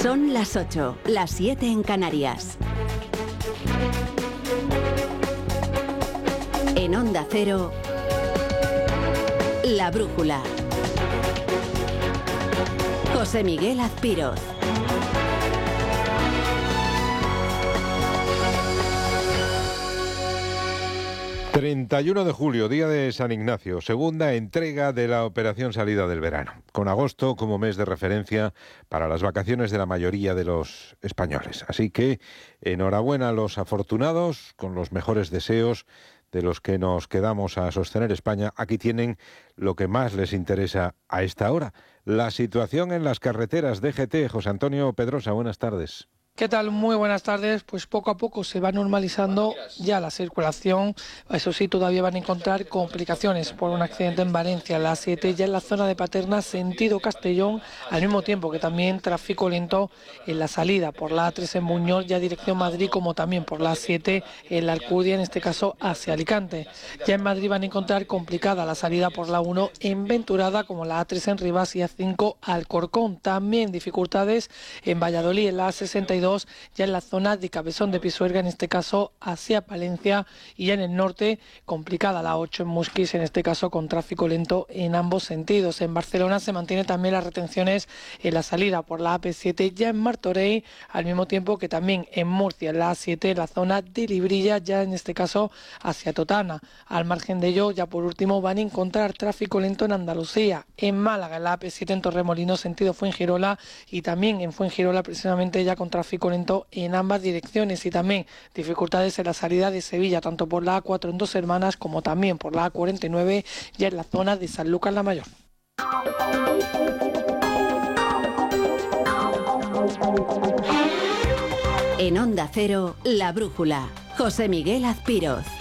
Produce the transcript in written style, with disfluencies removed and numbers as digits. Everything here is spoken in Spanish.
Son las 8, las 7 en Canarias. En Onda Cero, La Brújula. José Miguel Azpiroz. ...31 de julio, día de San Ignacio, segunda entrega de la operación salida del verano, con agosto como mes de referencia para las vacaciones de la mayoría de los españoles. Así que enhorabuena a los afortunados, con los mejores deseos de los que nos quedamos a sostener España. Aquí tienen lo que más les interesa a esta hora, la situación en las carreteras. DGT, José Antonio Pedrosa, buenas tardes. ¿Qué tal? Muy buenas tardes. Pues poco a poco se va normalizando ya la circulación. Eso sí, todavía van a encontrar complicaciones por un accidente en Valencia, la A7, ya en la zona de Paterna, sentido Castellón, al mismo tiempo que también tráfico lento en la salida por la A3 en Buñol, ya dirección Madrid, como también por la A7 en la Alcudia, en este caso hacia Alicante. Ya en Madrid van a encontrar complicada la salida por la 1 en Venturada, como la A3 en Rivas y A5 Alcorcón. También dificultades en Valladolid, en la A62, ya en la zona de Cabezón de Pisuerga, en este caso hacia Palencia, y ya en el norte complicada la 8 en Musquis, en este caso con tráfico lento en ambos sentidos. En Barcelona se mantiene también las retenciones en la salida por la AP7, ya en Martorell, al mismo tiempo que también en Murcia, en la A7, en la zona de Librilla, ya en este caso hacia Totana. Al margen de ello, ya por último, van a encontrar tráfico lento en Andalucía, en Málaga, en la AP7 en Torremolinos, sentido Fuengirola, y también en Fuengirola precisamente ya con tráfico lento en ambas direcciones, y también dificultades en la salida de Sevilla, tanto por la A4 en Dos Hermanas como también por la A49 ya en la zona de Sanlúcar la Mayor. En Onda Cero, La Brújula. José Miguel Azpiroz.